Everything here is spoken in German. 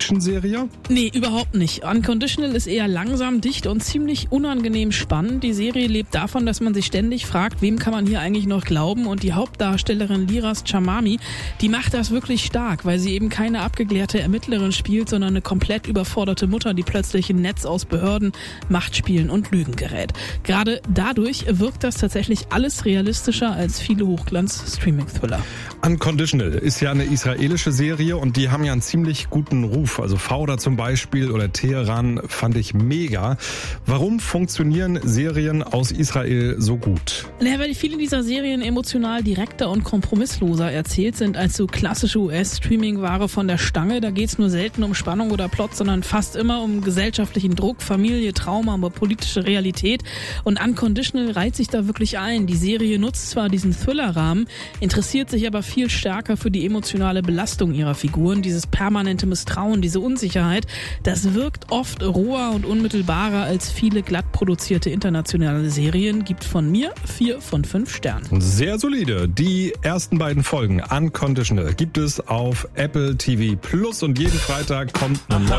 Actionserie? Nee, überhaupt nicht. Unconditional ist eher langsam, dicht und ziemlich unangenehm spannend. Die Serie lebt davon, dass man sich ständig fragt, wem kann man hier eigentlich noch glauben? Und die Hauptdarstellerin Liraz Chamami, die macht das wirklich stark, weil sie eben keine abgeklärte Ermittlerin spielt, sondern eine komplett überforderte Mutter, die plötzlich im Netz aus Behörden, Machtspielen und Lügen gerät. Gerade dadurch wirkt das tatsächlich alles realistischer als viele Hochglanz-Streaming-Thriller. Unconditional ist ja eine israelische Serie und die haben ja einen ziemlich guten Ruf. Also Fauda zum Beispiel oder Teheran fand ich mega. Warum funktionieren Serien aus Israel so gut? Naja, weil viele dieser Serien emotional direkter und kompromissloser erzählt sind als so klassische US-Streaming-Ware von der Stange. Da geht's nur selten um Spannung oder Plot, sondern fast immer um gesellschaftlichen Druck, Familie, Trauma, aber politische Realität. Und Unconditional reiht sich da wirklich ein. Die Serie nutzt zwar diesen Thriller-Rahmen, interessiert sich aber viel stärker für die emotionale Belastung ihrer Figuren, dieses permanente Misstrauen, diese Unsicherheit. Das wirkt oft roher und unmittelbarer als viele glatt produzierte internationale Serien. Gibt von mir 4 von 5 Sternen. Sehr solide. Die ersten beiden Folgen Unconditional gibt es auf Apple TV Plus und jeden Freitag kommt eine neue